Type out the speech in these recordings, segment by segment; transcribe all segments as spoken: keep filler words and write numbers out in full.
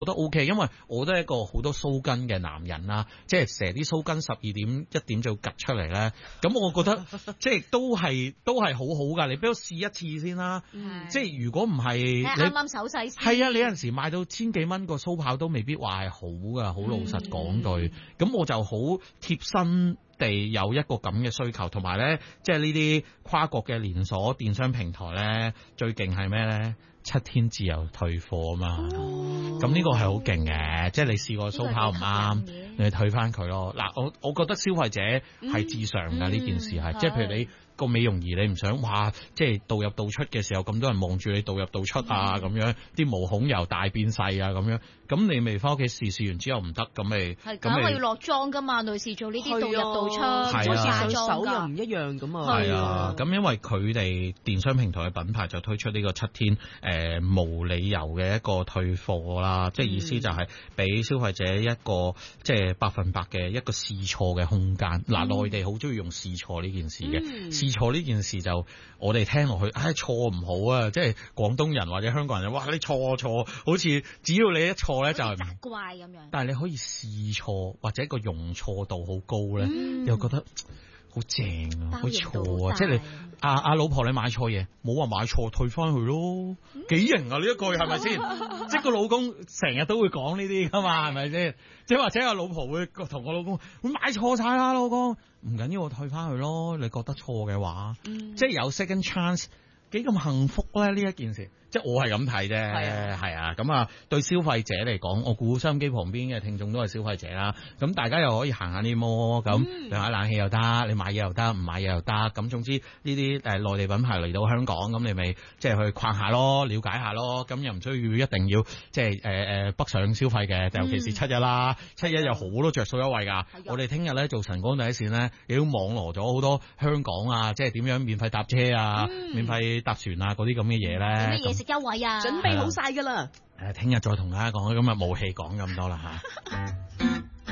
覺得 OK， 因為我都係一個好多鬚根嘅男人啦，即係成啲鬚根十二點一點就趌出嚟咧，咁我覺得即係都係都係好好噶，你俾我試一次先啦，即係如果唔係你啱啱手勢先， 係啊，你有陣時買到千幾蚊個鬚刨都未必話係好噶，好老實講句，咁、嗯、我就好貼身地有一個咁嘅需求，同埋咧，即係呢啲跨國嘅連鎖電商平台咧，最勁係咩咧？七天自由退貨啊嘛，咁呢、哦、個係好勁嘅，即係你試過鬚刨唔啱，你退翻佢咯。嗱，我我覺得消費者係至上㗎呢、嗯、件事係，即係譬如你個美容儀你唔想哇，即係導入導出嘅時候咁多人望住你導入導出啊咁、嗯、樣，啲毛孔由大變細啊咁樣，咁你咪翻屋企試試完之後唔得咁咪， 係咁我要落妝㗎嘛，女士做呢啲導入導出， 係啊， 手又唔一樣咁啊， 係啊，咁因為佢哋電商平台嘅品牌就推出呢個七天。誒、呃、無理由嘅一個退貨啦，即係意思就係俾消費者一個即係百分百嘅一個試錯嘅空間。嗱、嗯，內地好中意用試錯呢件事嘅，嗯、試錯呢件事就我哋聽落去，唉、哎、錯唔好啊！即係廣東人或者香港人，哇你錯錯，好似只要你一錯咧就係責怪咁樣。 但係你可以試錯或者個容錯度好高咧， 嗯、 又覺得好正啊，好錯啊！即係你阿阿、啊啊、老婆你買錯嘢，冇話買錯退翻去咯，幾型啊呢一句係咪先？即係個老公成日都會講呢啲噶嘛，係咪先？即係或者阿老婆會同個老公會買錯晒啦，老公唔緊要，我退翻去咯。你覺得錯嘅話，嗯、即係有 second chance，幾咁幸福咧呢一件事。即係我係咁睇啫，係啊，咁啊對消費者嚟講，我估收音機旁邊嘅聽眾都係消費者啦。咁大家又可以行下啲摩，咁涼下冷氣又得，你買嘢又得，唔買嘢又得。咁總之呢啲誒內地品牌嚟到香港，咁你咪即係去逛下咯，了解下咯。咁又唔需要一定要即係誒誒北上消費嘅，尤其是七一啦，嗯、七一有好多着數優惠㗎。我哋聽日咧做晨光第一線咧，亦都網羅咗好多香港啊，即係點樣免費搭車啊，嗯、免費搭船啊嗰啲咁嘅嘢咧。 優惠啊！ 準備好晒噶啦！ 誒，聽日再同大家講，今日冇氣講咁多啦吓。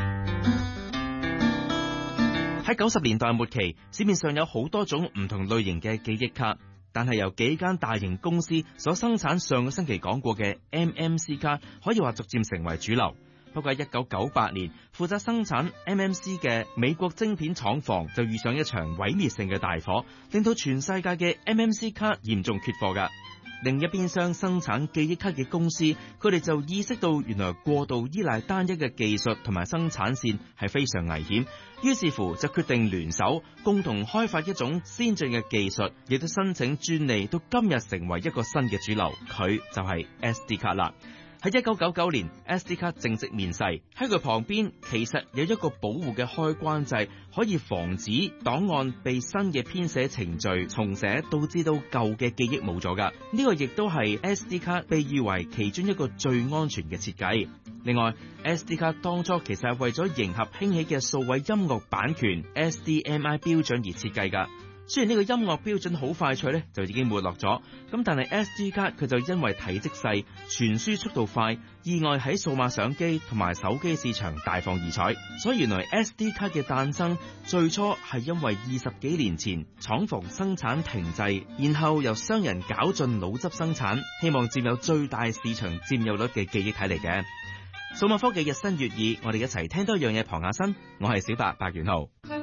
喺九十年代末期，市面上有好多種唔同類型嘅記憶卡，但係由幾間大型公司所生產，上個星期講過嘅 M M C 卡，可以話逐漸成為主流。不過喺一九九八年，負責生產 M M C 嘅美國晶片廠房就遇上一場毀滅性嘅大火，令到全世界嘅 M M C 卡嚴重缺貨㗎。另一邊廂生產記憶卡嘅公司，佢哋就意識到原來過度依賴單一嘅技術同埋生產線係非常危險，於是乎就決定聯手共同開發一種先進嘅技術，亦都申請專利，到今日成為一個新嘅主流，佢就係 S D 卡啦。喺一九九九年 S D 卡正式面世，喺佢旁邊其實有一個保護嘅開關掣，可以防止檔案被新嘅編寫程序重寫，導致到舊嘅記憶冇咗噶。呢個亦都係 S D 卡被譽為其中一個最安全嘅設計。另外 S D 卡當初其實係為咗迎合興起嘅數位音樂版權 S D M I 標準而設計噶。雖然呢個音樂標準好快脆咧就已經沒落咗，咁但係 S D 卡佢就因為體積細、傳輸速度快，意外喺數碼相機同埋手機市場大放異彩。所以原來 S D 卡嘅誕生最初係因為二十幾年前廠房生產停滯，然後由商人絞盡腦汁生產，希望佔有最大市場佔有率嘅記憶體嚟嘅。數碼科技日新月異，我哋一齊聽多一樣嘢傍下身。我係小白白元浩。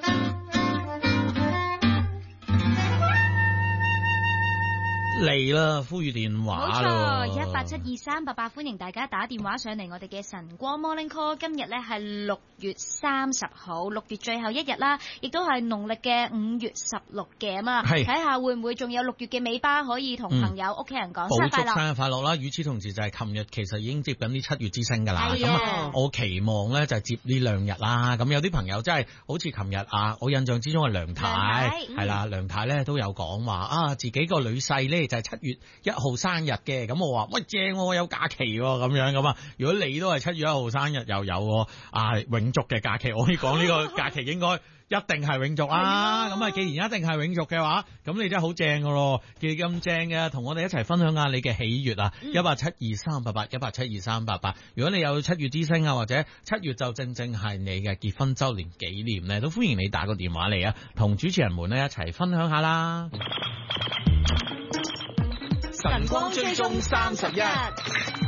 嚟啦！呼籲電話啦， 冇錯，一八七二三八八，歡迎大家打電話上嚟我哋嘅晨光 Morning Call。今日咧係六月三十號，六月最後一日啦，亦都係農曆嘅五月十六嘅嘛。係睇下會唔會仲有六月嘅尾巴可以同朋友、屋企、嗯、人講生日快樂。 生日快樂啦！與此同時就係琴日其實已經接緊啲七月之星㗎啦。咁啊，我期望咧就係接呢兩日啦。咁有啲朋友真係好似琴日啊，我印象之中係梁太係啦，梁太咧、嗯、都有講話啊，自己個女婿咧。就係七月一號生日嘅，咁我話喂正，我有假期喎，咁樣咁啊。如果你都係七月一號生日，又有啊永續嘅假期，我可以講呢個假期應該一定係永續啦。咁啊，既然一定係永續嘅話，咁你真係好正噶咯，既咁正嘅，同我哋一齊分享下你嘅喜悅啊！一八七二三八八，一八七二三八八。如果你有七月之星啊，或者七月就正正係你嘅結婚周年紀念咧，都歡迎你打個電話嚟啊，同主持人們咧一齊分享下啦。 晨光追蹤三十一。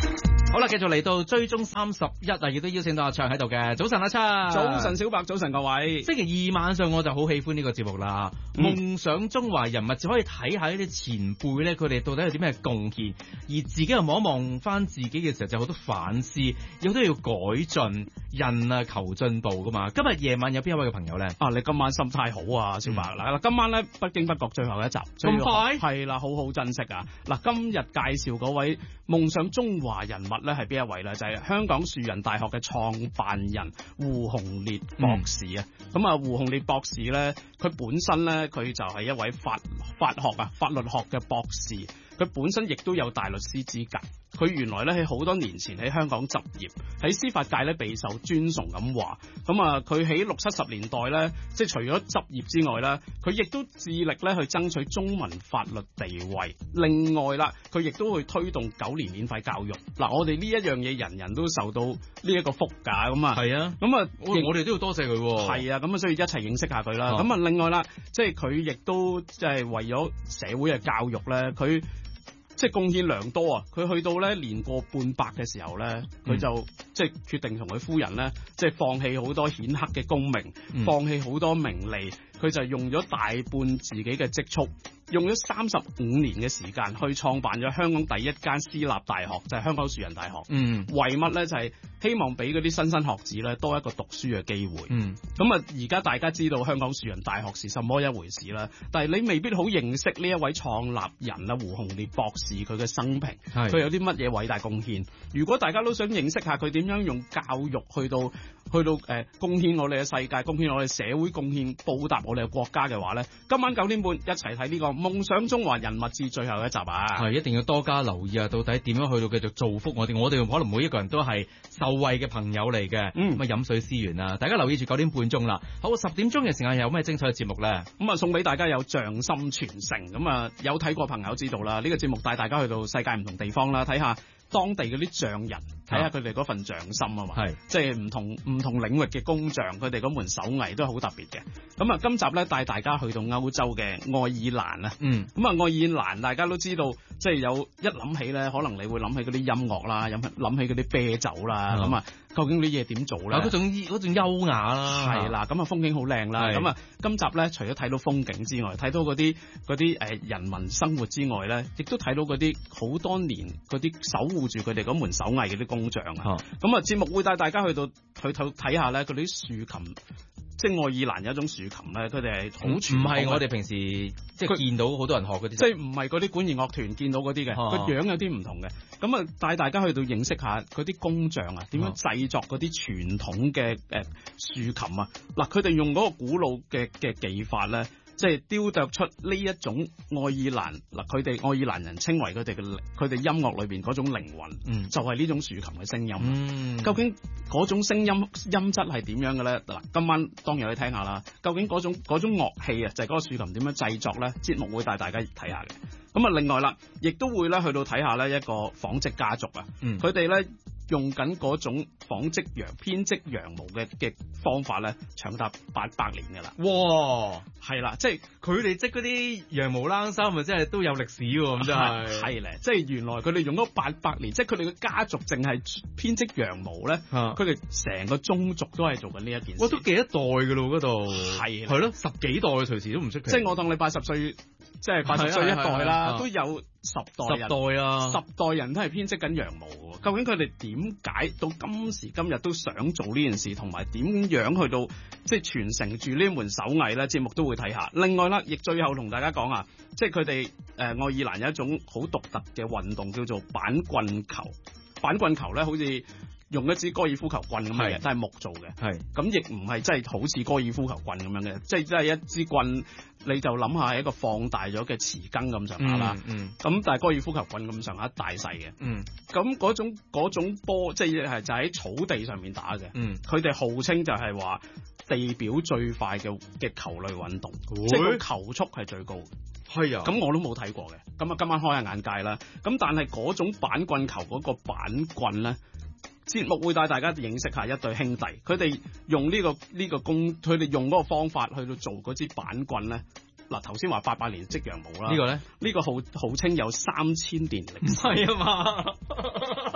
好啦，繼續嚟到追蹤三十一啊，亦都邀請到阿卓喺度嘅。早晨阿卓， 早晨小白，早晨各位。 星期二晚上我就好喜歡呢個節目啦。夢、嗯、想中華人物就可以睇下呢啲前輩咧，佢哋到底有啲咩貢獻，而自己又望一望翻自己嘅時候，就好多反思，有好多要改進，人啊求進步噶嘛。今日夜晚有邊一位嘅朋友咧？ 啊，你今晚心態好啊，小白。嗱、嗯，今晚咧不經不覺最後一集， 咁快係啦，好好珍惜啊。嗱，今日介紹嗰位夢想中華人物咧係邊一位咧？就係、是、香港樹仁大學嘅創辦人胡鴻烈博士啊。咁、嗯、啊，胡鴻烈博士咧，佢本身咧佢就係一位法法學啊法律學嘅博士，佢本身亦都有大律師資格。佢原來咧喺好多年前喺香港執業，喺司法界咧備受尊崇咁話。咁啊，佢喺六七十年代咧，即係除咗執業之外咧，佢亦都致力咧去爭取中文法律地位。另外啦，佢亦都會推動九年免費教育。嗱，我哋呢一樣嘢人人都受到呢一個福㗎，咁啊， 係啊， 咁啊， 我我哋都要多謝佢。 係啊，咁啊，所以一齊認識下佢啦。咁啊，另外啦，即係佢亦都即係為咗社會嘅教育咧，佢。即係貢獻良多啊！佢去到咧年過半百嘅時候咧，佢就、嗯、即係決定同佢夫人咧，即係放棄好多顯赫嘅功名，嗯、放棄好多名利，佢就用咗大半自己嘅積蓄，用咗三十五年嘅時間去創辦咗香港第一間私立大學，就係、是、香港樹仁大學。嗯，為乜咧？就係、是、希望俾嗰啲莘莘學子咧多一個讀書嘅機會。嗯，咁啊，而家大家知道香港樹仁大學是什麼一回事啦，但係你未必好認識呢一位創立人啊胡鴻烈博士佢嘅生平，佢有啲乜嘢偉大貢獻。如果大家都想認識下佢點樣用教育去到去到誒貢獻我哋嘅世界，貢獻我哋社會，貢獻報答我哋嘅國家嘅話咧，今晚九點半一齊睇呢個夢想中華人物至最後一集啊！ 係一定要多加留意啊！到底點樣去到繼續造福我哋？我哋可能每一個人都係受惠嘅朋友嚟嘅，咁啊飲水思源啊！大家留意住九點半鐘啦。好，十點鐘嘅時間有咩精彩嘅節目咧？ 咁啊送俾大家有匠心傳承，咁啊有睇過朋友知道啦。呢、這個節目帶大家去到世界唔同地方啦，睇下當地嗰啲匠人，睇下佢哋嗰份匠心啊嘛，係即係唔同唔同領域嘅工匠，佢哋嗰門手藝都係好特別嘅。咁啊，今集咧帶大家去到歐洲嘅愛爾蘭啊，嗯，咁啊愛爾蘭大家都知道，即係有一諗起咧，可能你會諗起嗰啲音樂啦，諗諗起嗰啲啤酒啦，咁、嗯、啊，究竟呢啲嘢點做咧？ 嗰種嗰種優雅啦， 係啦，咁啊風景好靚啦，咁啊今集咧除咗睇到風景之外，睇到嗰啲嗰啲誒人民生活之外咧，亦都睇到嗰啲好多年嗰啲守護住佢哋嗰門手藝嗰啲工匠啊，咁啊節目會帶大家去到去睇下咧嗰啲豎琴，即係愛爾蘭有一種豎琴咧，佢哋係好傳統，唔係我哋平時即係見到好多人學嗰啲， 即係唔係嗰啲管弦樂團見到嗰啲嘅，個、啊、樣有啲唔同嘅。咁啊帶大家去到認識下嗰啲工匠啊，點樣製作嗰啲傳統嘅誒豎琴啊。嗱，佢哋用嗰個古老嘅嘅技法咧，即係雕琢出呢一種愛爾蘭嗱，佢哋愛爾蘭人稱為佢哋嘅佢哋音樂裏邊嗰種靈魂，嗯、就係、是、呢種豎琴嘅聲音。嗯、究竟嗰種聲音音質係點樣嘅咧？嗱，今晚當然去聽下啦。究竟嗰種嗰種樂器啊，就係、是、嗰個豎琴點樣製作咧？節目會帶大家睇下嘅。咁啊，另外啦，亦都會咧去到睇下咧一個紡織家族啊，佢哋咧用緊嗰種紡織羊編織羊毛嘅嘅方法咧，長達八百年㗎啦。 哇， 係啦，即係佢哋織嗰啲羊毛冷衫，咪真係都有歷史喎，咁真係係咧，即係原來佢哋用咗八百年，即係佢哋嘅家族淨係編織羊毛咧，佢哋成個宗族都係做緊呢一件事。 哇，都幾一代㗎咯，嗰度係係咯，十幾代隨時都唔出奇。 即係我當你八十歲。即係八十歲一代啦，都有十代人， 十代啊， 十代人都係編織緊羊毛喎。究竟佢哋點解到今時今日都想做呢件事，同埋點樣去到即係傳承住呢門手藝咧？節目都會睇下。另外啦，亦最後同大家講啊，即係佢哋誒愛爾蘭有一種好獨特嘅運動叫做板棍球。板棍球咧，好似用一支高爾夫球棍咁嘅，都係木做嘅。係咁，亦唔係真係好似高爾夫球棍咁樣嘅，即係真係一支棍。你就諗下係一個放大咗嘅匙羹咁上下啦，咁、嗯嗯、但係高爾夫球棍咁上下大細嘅，咁嗰、嗯、種嗰種波即係係就喺草地上面打嘅，佢、嗯、哋號稱就係話地表最快嘅嘅球類運動，即係個球速係最高嘅。係啊，咁我都冇睇過嘅，咁啊今晚開下眼界啦。咁但係嗰種板棍球嗰個板棍咧，節目會帶大家認識下一對兄弟，佢哋用呢、這個呢、這個工，佢哋用嗰個方法去到做嗰支板棍咧。嗱，頭先話八百年織羊毛啦，這個、呢個咧呢個號號稱有三千年歷史，係啊嘛，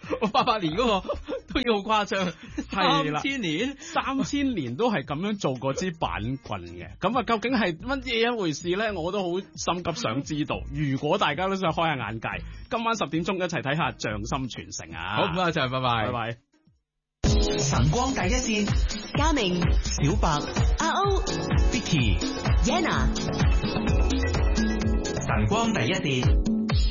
八八年嗰個都要好誇張，係啦， 三千年， 三千年都係咁樣做過支板棍嘅。咁啊，究竟係乜嘢一回事咧？我都好心急想知道。如果大家都想開下眼界，今晚十點鐘一齊睇下《匠心傳承》啊！ 好，咁啊，就係拜拜， 拜拜。 晨光第一線， 嘉明、 小白、 阿歐、 Vicky、 Yenna， 晨光第一線。